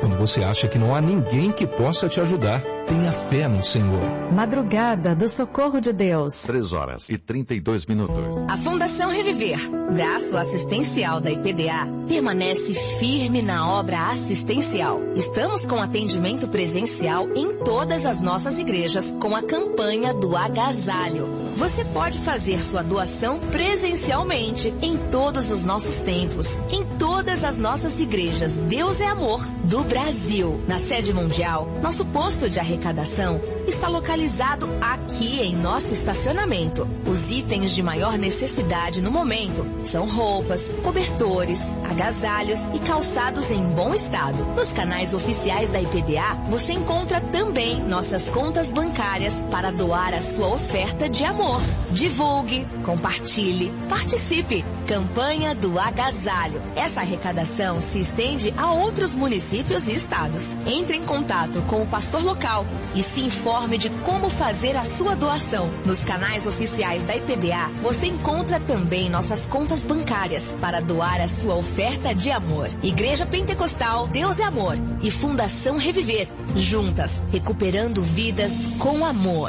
Quando você acha que não há ninguém que possa te ajudar, tenha fé no Senhor. Madrugada do Socorro de Deus. 3h32. A Fundação Reviver, braço assistencial da IPDA, permanece firme na obra assistencial. Estamos com atendimento presencial em todas as nossas igrejas com a campanha do agasalho. Você pode fazer sua doação presencialmente em todos os nossos templos, em todas as nossas igrejas Deus é Amor do Brasil. Na sede mundial, nosso posto de arrecadação está localizado aqui em nosso estacionamento. Os itens de maior necessidade no momento são roupas, cobertores, agasalhos e calçados em bom estado. Nos canais oficiais da IPDA, você encontra também nossas contas bancárias para doar a sua oferta de amor. Divulgue, compartilhe, participe. Campanha do Agasalho. Essa arrecadação se estende a outros municípios e estados. Entre em contato com o pastor local e se informe de como fazer a sua doação. Nos canais oficiais da IPDA, você encontra também nossas contas bancárias para doar a sua oferta de amor. Igreja Pentecostal Deus é Amor e Fundação Reviver, juntas, recuperando vidas com amor.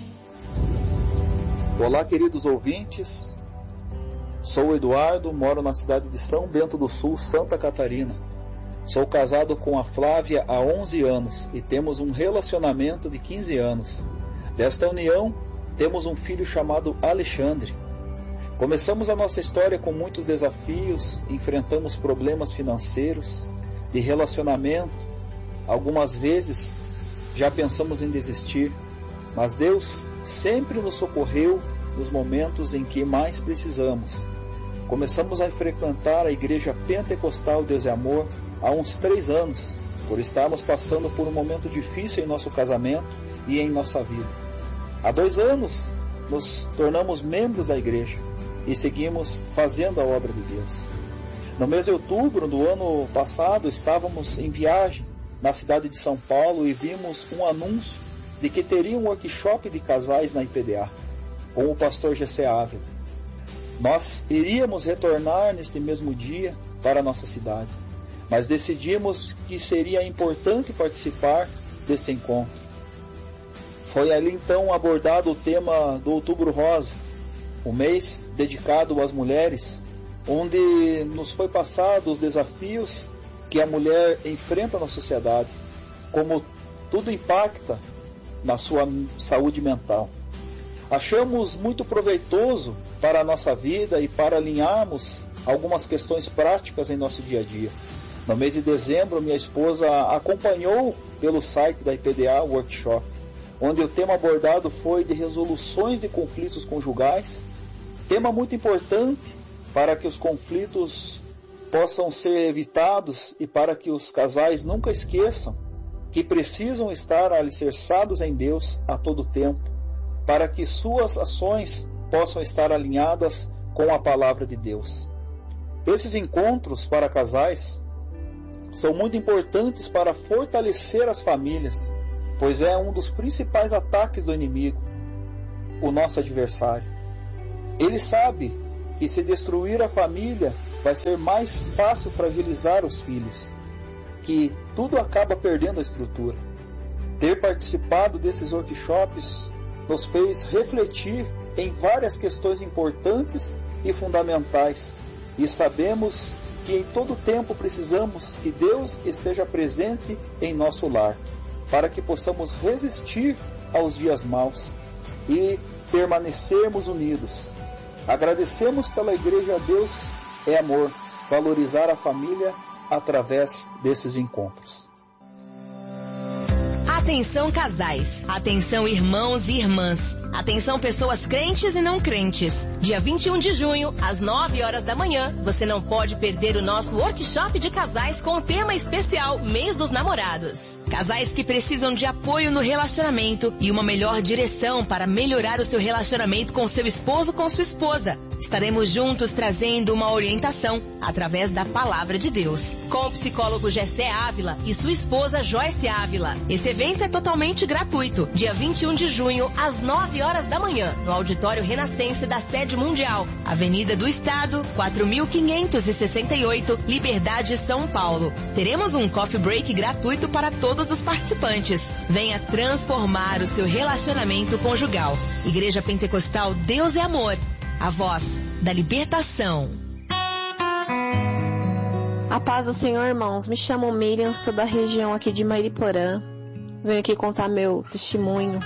Olá, queridos ouvintes, sou o Eduardo, moro na cidade de São Bento do Sul, Santa Catarina. Sou casado com a Flávia há 11 anos e temos um relacionamento de 15 anos. Desta união, temos um filho chamado Alexandre. Começamos a nossa história com muitos desafios, enfrentamos problemas financeiros, de relacionamento. Algumas vezes já pensamos em desistir, mas Deus sempre nos socorreu nos momentos em que mais precisamos. Começamos a frequentar a Igreja Pentecostal Deus é Amor há uns 3 anos, por estarmos passando por um momento difícil em nosso casamento e em nossa vida. Há 2 anos nos tornamos membros da igreja e seguimos fazendo a obra de Deus. No mês de outubro do ano passado, estávamos em viagem na cidade de São Paulo e vimos um anúncio de que teria um workshop de casais na IPDA, com o pastor Gessé Ávila. Nós iríamos retornar neste mesmo dia para a nossa cidade, mas decidimos que seria importante participar desse encontro. Foi ali então abordado o tema do Outubro Rosa, o mês dedicado às mulheres, onde nos foi passado os desafios que a mulher enfrenta na sociedade, como tudo impacta na sua saúde mental. Achamos muito proveitoso para a nossa vida e para alinharmos algumas questões práticas em nosso dia a dia. No mês de dezembro, minha esposa acompanhou pelo site da IPDA o workshop, onde o tema abordado foi de resoluções de conflitos conjugais, tema muito importante para que os conflitos possam ser evitados e para que os casais nunca esqueçam que precisam estar alicerçados em Deus a todo tempo, para que suas ações possam estar alinhadas com a palavra de Deus. Esses encontros para casais são muito importantes para fortalecer as famílias, pois é um dos principais ataques do inimigo, o nosso adversário. Ele sabe que se destruir a família vai ser mais fácil fragilizar os filhos, que tudo acaba perdendo a estrutura. Ter participado desses workshops nos fez refletir em várias questões importantes e fundamentais, e sabemos que em todo tempo precisamos que Deus esteja presente em nosso lar, para que possamos resistir aos dias maus e permanecermos unidos. Agradecemos pela Igreja Deus é Amor, valorizar a família através desses encontros. Atenção casais, atenção irmãos e irmãs, atenção pessoas crentes e não crentes. Dia 21 de junho, às 9 horas da manhã, você não pode perder o nosso workshop de casais com o tema especial Mês dos Namorados. Casais que precisam de apoio no relacionamento e uma melhor direção para melhorar o seu relacionamento com seu esposo ou com sua esposa. Estaremos juntos trazendo uma orientação através da Palavra de Deus, com o psicólogo Gessé Ávila e sua esposa Joyce Ávila. Esse evento evento é totalmente gratuito. Dia 21 de junho, às 9 horas da manhã, no Auditório Renascense da Sede Mundial, Avenida do Estado, 4.568, Liberdade, São Paulo. Teremos um coffee break gratuito para todos os participantes. Venha transformar o seu relacionamento conjugal. Igreja Pentecostal Deus é Amor. A voz da libertação. A paz do Senhor, irmãos. Me chamo Miriam, sou da região aqui de Mariporã. Venho aqui contar meu testemunho.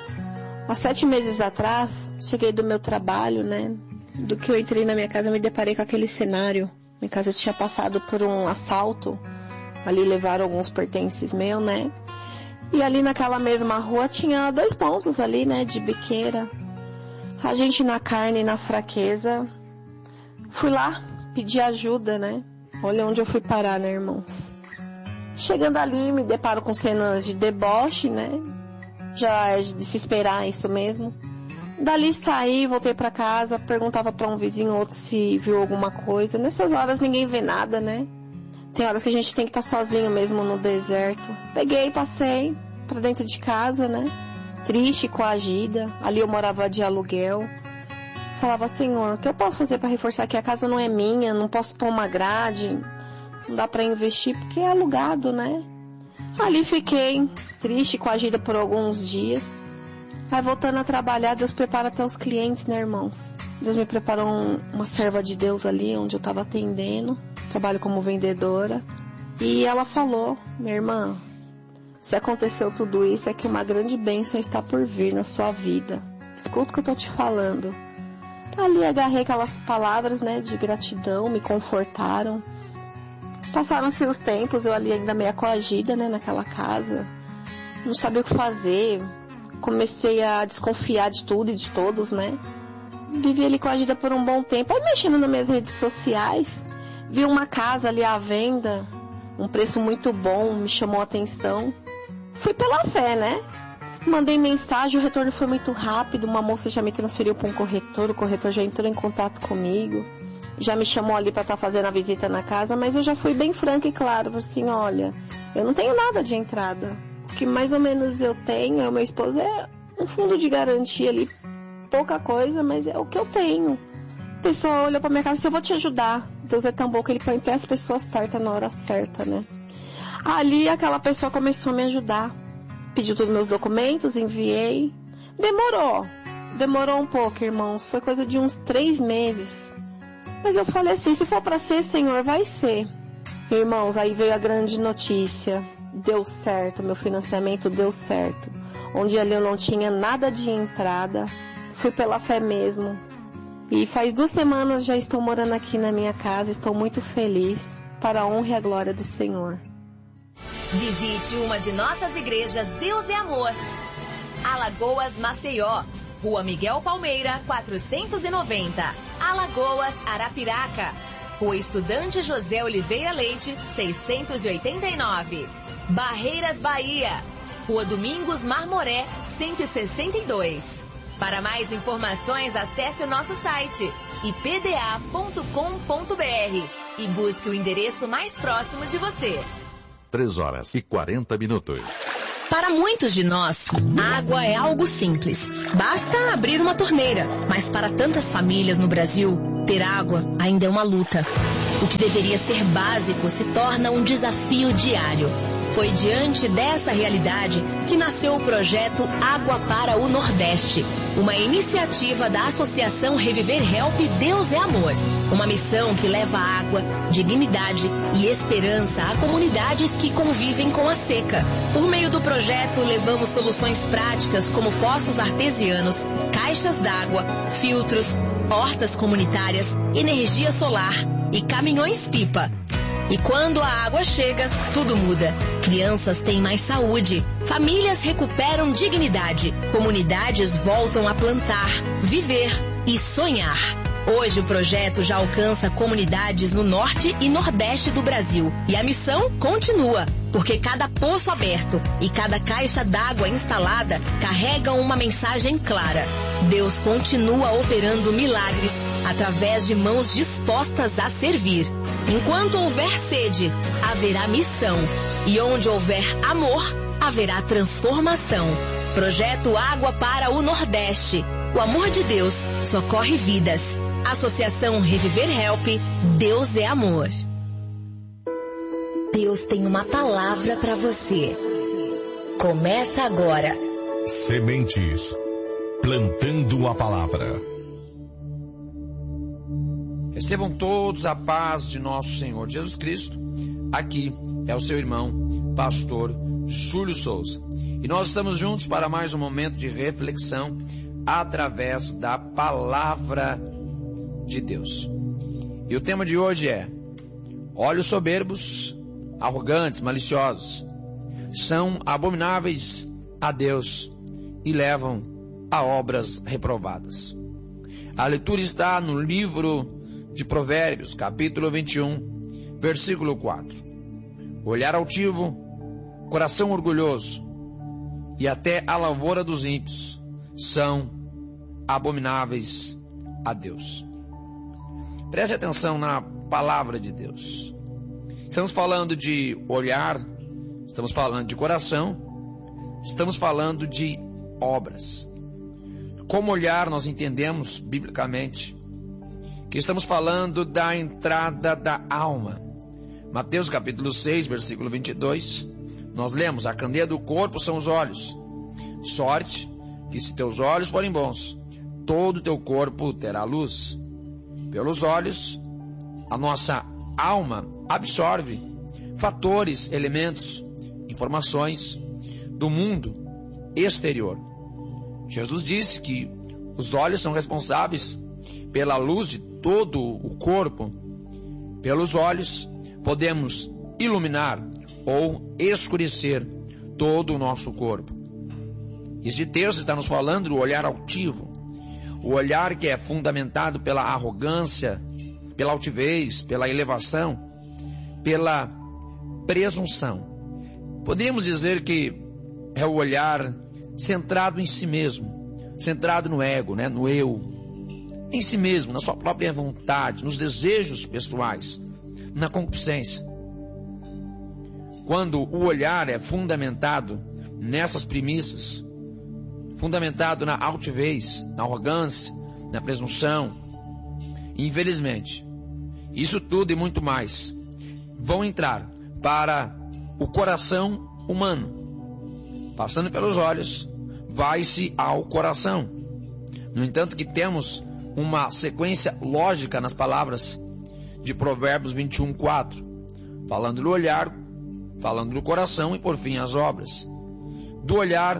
Há 7 meses atrás, cheguei do meu trabalho, né? Do que eu entrei na minha casa, eu me deparei com aquele cenário. Minha casa tinha passado por um assalto. Ali levaram alguns pertences meus, né? E ali naquela mesma rua tinha 2 pontos ali, né? De biqueira. A gente na carne e na fraqueza. Fui lá, pedi ajuda, né? Olha onde eu fui parar, né, irmãos? Chegando ali, me deparo com cenas de deboche, né? Já é de se esperar isso mesmo. Dali saí, voltei pra casa, perguntava pra um vizinho ou outro se viu alguma coisa. Nessas horas ninguém vê nada, né? Tem horas que a gente tem que estar sozinho mesmo no deserto. Peguei, passei pra dentro de casa, né? Triste, coagida. Ali eu morava de aluguel. Falava, Senhor, o que eu posso fazer para reforçar que a casa não é minha, não posso pôr uma grade, não dá para investir porque é alugado, né? Ali fiquei triste, coagida por alguns dias. Aí voltando a trabalhar, Deus prepara até os clientes, né, irmãos? Deus me preparou uma serva de Deus ali, onde eu estava atendendo, trabalho como vendedora. E ela falou, minha irmã, se aconteceu tudo isso, é que uma grande bênção está por vir na sua vida. Escuta o que eu tô te falando. Ali agarrei aquelas palavras, né, de gratidão, me confortaram. Passaram-se os tempos, eu ali ainda meio coagida, né, naquela casa. Não sabia o que fazer. Comecei a desconfiar de tudo e de todos, né. Vivi ali coagida por um bom tempo. Aí mexendo nas minhas redes sociais, vi uma casa ali à venda, um preço muito bom, me chamou a atenção. Fui pela fé, né. Mandei mensagem, o retorno foi muito rápido, uma moça já me transferiu para um corretor, o corretor já entrou em contato comigo, já me chamou ali para estar fazendo a visita na casa, mas eu já fui bem franca e claro, assim, olha, eu não tenho nada de entrada, o que mais ou menos eu tenho, o meu esposo é um fundo de garantia ali, pouca coisa, mas é o que eu tenho. A pessoa olhou para minha cara e disse, eu vou te ajudar, Deus é tão bom que ele põe até as pessoas certas na hora certa, né? Ali aquela pessoa começou a me ajudar. Pediu todos os meus documentos, enviei. Demorou um pouco, irmãos. Foi coisa de uns 3 meses. Mas eu falei assim, se for para ser, Senhor, vai ser. Irmãos, aí veio a grande notícia. Deu certo, meu financiamento deu certo. Onde ali eu não tinha nada de entrada. Fui pela fé mesmo. E faz 2 semanas já estou morando aqui na minha casa. Estou muito feliz. Para a honra e a glória do Senhor. Visite uma de nossas igrejas Deus é Amor. Alagoas, Maceió, Rua Miguel Palmeira, 490. Alagoas, Arapiraca, Rua Estudante José Oliveira Leite, 689. Barreiras, Bahia, Rua Domingos Marmoré, 162. Para mais informações, acesse o nosso site ipda.com.br e busque o endereço mais próximo de você. 3h40. Para muitos de nós, água é algo simples. Basta abrir uma torneira. Mas para tantas famílias no Brasil, ter água ainda é uma luta. O que deveria ser básico se torna um desafio diário. Foi diante dessa realidade que nasceu o projeto Água para o Nordeste, uma iniciativa da Associação Reviver Help Deus é Amor. Uma missão que leva água, dignidade e esperança a comunidades que convivem com a seca. Por meio do projeto, levamos soluções práticas como poços artesianos, caixas d'água, filtros, hortas comunitárias, energia solar e caminhões-pipa. E quando a água chega, tudo muda. Crianças têm mais saúde, famílias recuperam dignidade, comunidades voltam a plantar, viver e sonhar. Hoje o projeto já alcança comunidades no norte e nordeste do Brasil. E a missão continua, porque cada poço aberto e cada caixa d'água instalada carregam uma mensagem clara. Deus continua operando milagres através de mãos dispostas a servir. Enquanto houver sede, haverá missão. E onde houver amor, haverá transformação. Projeto Água para o Nordeste. O amor de Deus socorre vidas. Associação Reviver Help. Deus é amor. Deus tem uma palavra para você. Começa agora. Sementes. Plantando a palavra. Recebam todos a paz de nosso Senhor Jesus Cristo. Aqui é o seu irmão, pastor Júlio Souza. E nós estamos juntos para mais um momento de reflexão através da palavra de Deus. E o tema de hoje é: olhos soberbos, arrogantes, maliciosos, são abomináveis a Deus e levam a obras reprovadas. A leitura está no livro de Provérbios, capítulo 21, versículo 4. Olhar altivo, coração orgulhoso e até a lavoura dos ímpios são abomináveis a Deus. Preste atenção na palavra de Deus. Estamos falando de olhar, estamos falando de coração, estamos falando de obras. Como olhar, nós entendemos biblicamente que estamos falando da entrada da alma. Mateus capítulo 6, versículo 22, nós lemos: a candeia do corpo são os olhos. Sorte que se teus olhos forem bons, todo o teu corpo terá luz. Pelos olhos, a nossa alma absorve fatores, elementos, informações do mundo exterior. Jesus disse que os olhos são responsáveis pela luz de todo o corpo. Pelos olhos podemos iluminar ou escurecer todo o nosso corpo. Este texto está nos falando do olhar altivo, o olhar que é fundamentado pela arrogância, pela altivez, pela elevação, pela presunção. Podemos dizer que é o olhar centrado em si mesmo, centrado no ego, no eu, em si mesmo, na sua própria vontade, nos desejos pessoais, na concupiscência. Quando o olhar é fundamentado nessas premissas, fundamentado na altivez, na arrogância, na presunção, infelizmente, isso tudo e muito mais vão entrar para o coração humano. Passando pelos olhos, vai-se ao coração. No entanto, que temos uma sequência lógica nas palavras de Provérbios 21, 4, falando do olhar, falando do coração e por fim as obras. Do olhar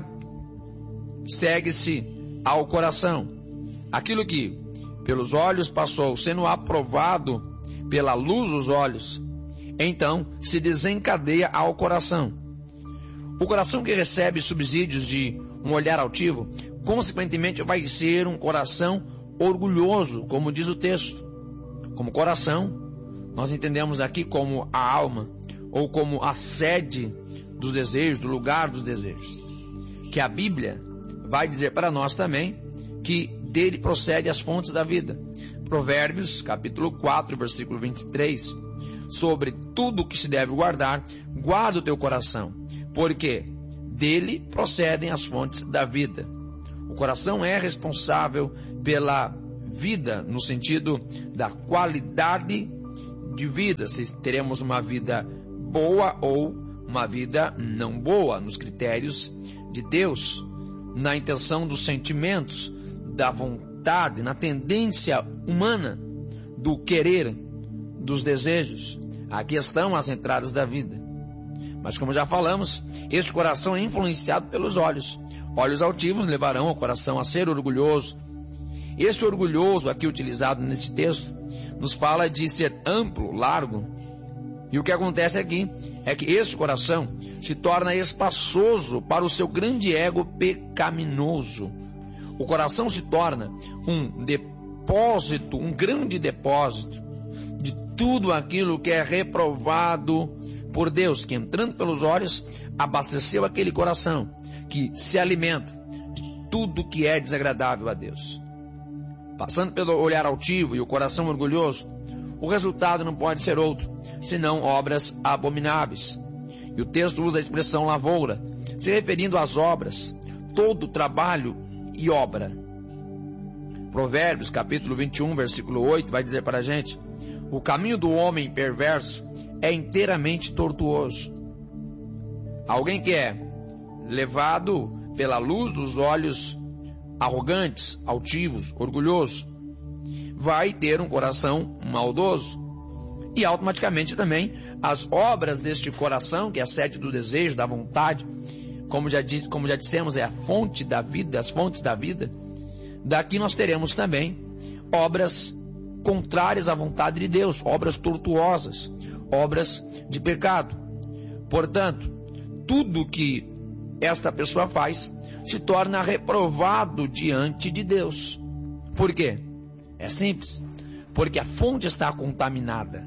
segue-se ao coração. Aquilo que pelos olhos passou, sendo aprovado pela luz dos olhos, então se desencadeia ao coração. O coração que recebe subsídios de um olhar altivo, consequentemente vai ser um coração orgulhoso, como diz o texto. Como coração, nós entendemos aqui como a alma, ou como a sede dos desejos, do lugar dos desejos. Que a Bíblia vai dizer para nós também que dele procede as fontes da vida. Provérbios, capítulo 4, versículo 23. Sobre tudo o que se deve guardar, guarda o teu coração, porque dele procedem as fontes da vida. O coração é responsável pela vida, no sentido da qualidade de vida, se teremos uma vida boa ou uma vida não boa, nos critérios de Deus, na intenção dos sentimentos, da vontade, na tendência humana, do querer, dos desejos. Aqui estão as entradas da vida. Mas como já falamos, este coração é influenciado pelos olhos. Olhos altivos levarão o coração a ser orgulhoso. Este orgulhoso aqui utilizado nesse texto nos fala de ser amplo, largo. E o que acontece aqui é que este coração se torna espaçoso para o seu grande ego pecaminoso. O coração se torna um depósito, um grande depósito de tudo aquilo que é reprovado por Deus, que entrando pelos olhos abasteceu aquele coração que se alimenta de tudo que é desagradável a Deus. Passando pelo olhar altivo e o coração orgulhoso, o resultado não pode ser outro, senão obras abomináveis. E o texto usa a expressão lavoura. se referindo às obras, todo trabalho e obra. Provérbios, capítulo 21, versículo 8, vai dizer para a gente: o caminho do homem perverso é inteiramente tortuoso. Alguém que é levado pela luz dos olhos arrogantes, altivos, orgulhosos, vai ter um coração maldoso. E automaticamente também as obras deste coração, que é a sede do desejo, da vontade, como já dissemos, é a fonte da vida, as fontes da vida. Daqui nós teremos também obras contrárias à vontade de Deus, obras tortuosas, obras de pecado. Portanto, tudo que esta pessoa faz se torna reprovado diante de Deus. Por quê? É simples, porque a fonte está contaminada.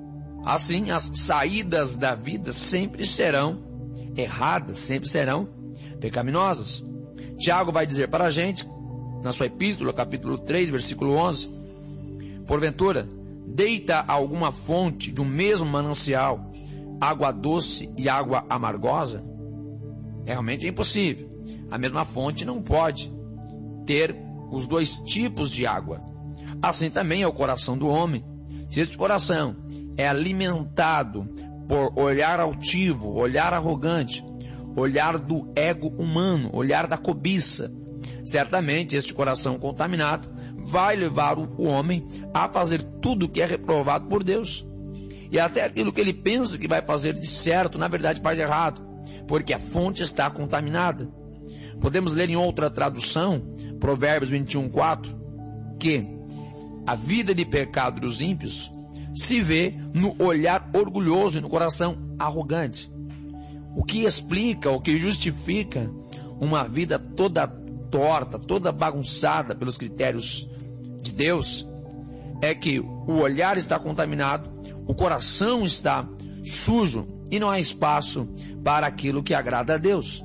Assim, as saídas da vida sempre serão erradas, sempre serão pecaminosas. Tiago vai dizer para a gente, na sua epístola, capítulo 3, versículo 11, porventura, deita alguma fonte de um mesmo manancial, água doce e água amargosa? Realmente é impossível. A mesma fonte não pode ter os dois tipos de água. Assim também é o coração do homem. Se este coração é alimentado por olhar altivo, olhar arrogante, olhar do ego humano, olhar da cobiça, certamente este coração contaminado vai levar o homem a fazer tudo o que é reprovado por Deus. E até aquilo que ele pensa que vai fazer de certo, na verdade faz errado, porque a fonte está contaminada. Podemos ler em outra tradução, Provérbios 21:4, que a vida de pecado dos ímpios se vê no olhar orgulhoso e no coração arrogante. O que explica, o que justifica uma vida toda torta, toda bagunçada pelos critérios de Deus, é que o olhar está contaminado, o coração está sujo e não há espaço para aquilo que agrada a Deus.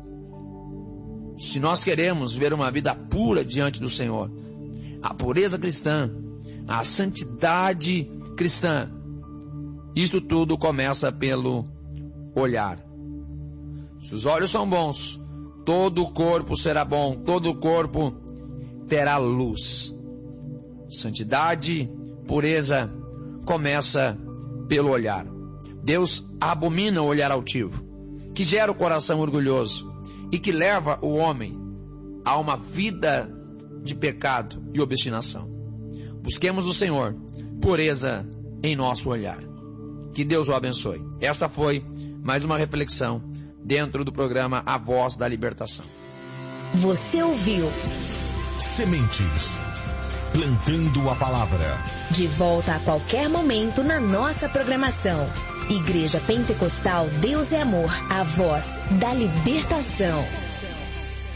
Se nós queremos ver uma vida pura diante do Senhor, a pureza cristã, a santidade cristã, isto tudo começa pelo olhar. Se os olhos são bons, todo o corpo será bom, todo o corpo terá luz. Santidade, pureza, começa pelo olhar. Deus abomina o olhar altivo, que gera o coração orgulhoso e que leva o homem a uma vida de pecado e obstinação. Busquemos o Senhor, pureza em nosso olhar. Que Deus o abençoe. Esta foi mais uma reflexão dentro do programa A Voz da Libertação. Você ouviu Sementes, plantando a palavra. De volta a qualquer momento na nossa programação. Igreja Pentecostal Deus é Amor, a voz da libertação.